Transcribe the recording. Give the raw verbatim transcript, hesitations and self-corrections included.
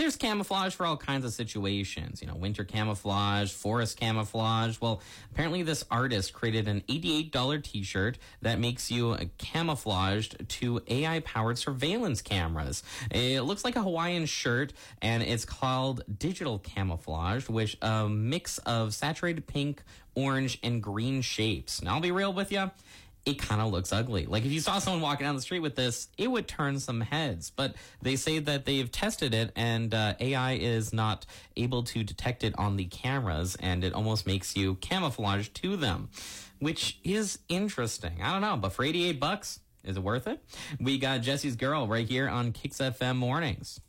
there's camouflage for all kinds of situations. You know, winter camouflage, forest camouflage. Well, apparently this artist created an eighty-eight dollars t-shirt that makes you camouflaged to A I-powered surveillance cameras. It looks like a Hawaiian shirt, and it's called Digital Camouflage, which a mix of saturated pink, orange, and green shapes. Now, I'll be real with you. It kind of looks ugly. Like, if you saw someone walking down the street with this, it would turn some heads. But they say that they've tested it, and uh, A I is not able to detect it on the cameras, and it almost makes you camouflage to them, which is interesting. I don't know, but for eighty-eight bucks, is it worth it? We got Jesse's Girl right here on Kicks F M Mornings.